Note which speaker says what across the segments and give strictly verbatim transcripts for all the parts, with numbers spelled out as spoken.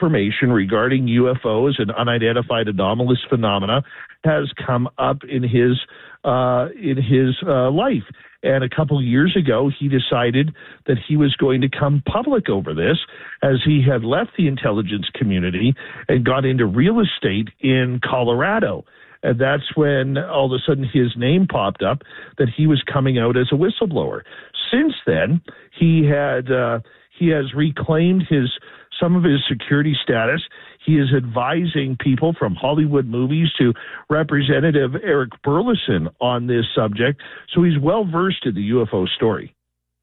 Speaker 1: information regarding U F Os and unidentified anomalous phenomena has come up in his uh, in his uh, life. And a couple of years ago, he decided that he was going to come public over this, as he had left the intelligence community and got into real estate in Colorado. And that's when all of a sudden his name popped up, that he was coming out as a whistleblower. Since then, he had uh, he has reclaimed his some of his security status. He is advising people from Hollywood movies to Representative Eric Burlison on this subject. So he's well versed in the U F O story.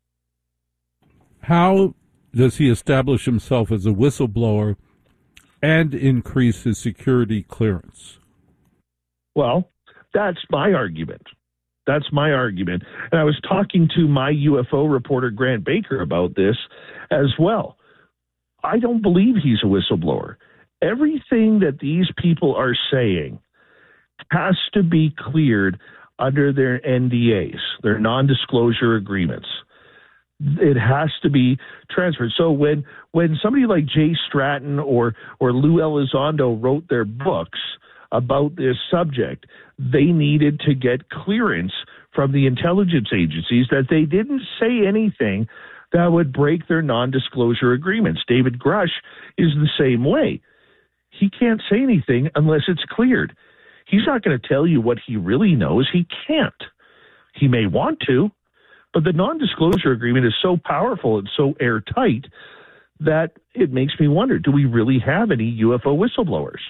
Speaker 2: How does he establish himself as a whistleblower and increase his security clearance?
Speaker 1: Well, that's my argument. That's my argument. And I was talking to my U F O reporter, Grant Baker, about this as well. I don't believe he's a whistleblower. Everything that these people are saying has to be cleared under their N D As, their non-disclosure agreements. It has to be transferred. So when when somebody like Jay Stratton or or Lou Elizondo wrote their books about this subject, they needed to get clearance from the intelligence agencies that they didn't say anything that would break their non-disclosure agreements. David Grush is the same way. He can't say anything unless it's cleared. He's not going to tell you what he really knows. He can't. He may want to, but the non-disclosure agreement is so powerful and so airtight that it makes me wonder, do we really have any U F O whistleblowers?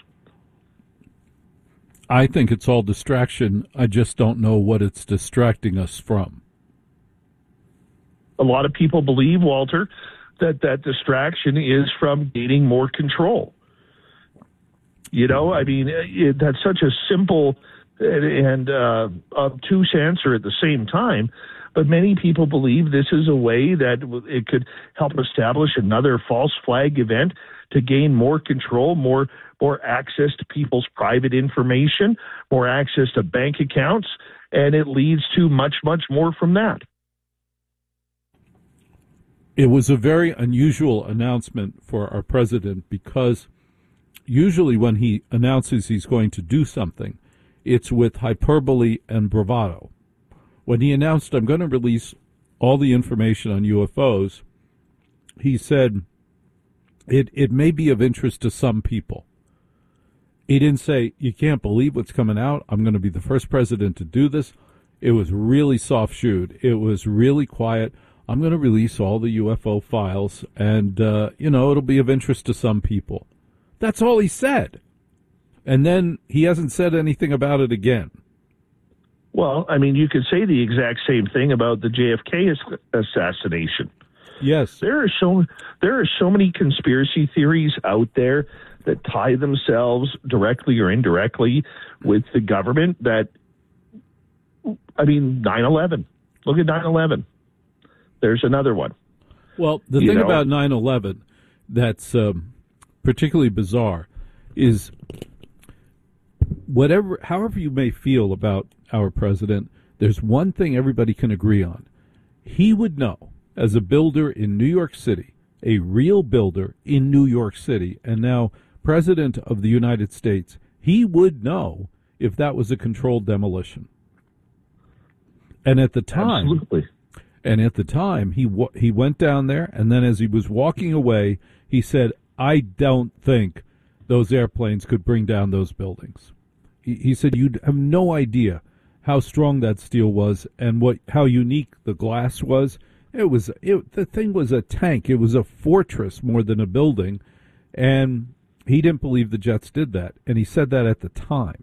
Speaker 2: I think it's all distraction. I just don't know what it's distracting us from.
Speaker 1: A lot of people believe, Walter, that that distraction is from gaining more control. You know, I mean, it, that's such a simple and uh, obtuse answer at the same time. But many people believe this is a way that it could help establish another false flag event to gain more control, more more access to people's private information, more access to bank accounts, and it leads to much, much more from that.
Speaker 2: It was a very unusual announcement for our president, because usually when he announces he's going to do something, it's with hyperbole and bravado. When he announced, I'm going to release all the information on U F Os, he said, it, it may be of interest to some people. He didn't say, you can't believe what's coming out. I'm going to be the first president to do this. It was really soft-shoed. It was really quiet. I'm going to release all the U F O files, and, uh, you know, it'll be of interest to some people. That's all he said. And then he hasn't said anything about it again.
Speaker 1: Well, I mean, you could say the exact same thing about the J F K assassination.
Speaker 2: Yes.
Speaker 1: There are so there are so many conspiracy theories out there that tie themselves directly or indirectly with the government that, I mean, nine eleven. Look at nine eleven. There's another one.
Speaker 2: Well, the
Speaker 1: you
Speaker 2: thing
Speaker 1: know?
Speaker 2: about nine eleven that's um, particularly bizarre is whatever, however you may feel about our president, there's one thing everybody can agree on. He would know, as a builder in New York City, a real builder in New York City, and now President of the United States, he would know if that was a controlled demolition. And at the time,
Speaker 1: Absolutely.
Speaker 2: and at the time, he w- he went down there, and then as he was walking away, he said, I don't think those airplanes could bring down those buildings. He, he said, you'd have no idea how strong that steel was and what how unique the glass was. It was it, the thing was a tank. It was a fortress more than a building, and he didn't believe the jets did that, and he said that at the time.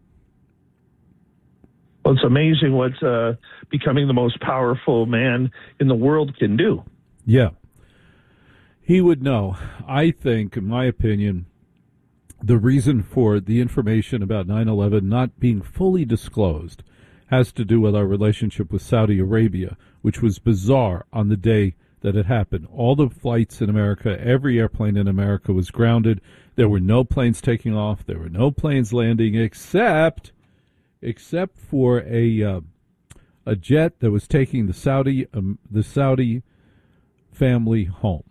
Speaker 1: Well, it's amazing what uh, becoming the most powerful man in the world can do.
Speaker 2: Yeah. He would know. I think, in my opinion, the reason for the information about nine eleven not being fully disclosed has to do with our relationship with Saudi Arabia, which was bizarre on the day that it happened. All the flights in America, every airplane in America was grounded. There were no planes taking off. There were no planes landing except except for a uh, a jet that was taking the Saudi um, the Saudi family home.